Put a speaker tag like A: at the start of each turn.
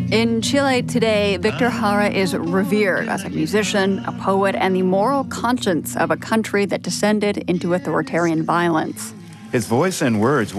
A: In Chile today, Victor Jara is revered as a musician, a poet, and the moral conscience of a country that descended into authoritarian violence.
B: His voice and words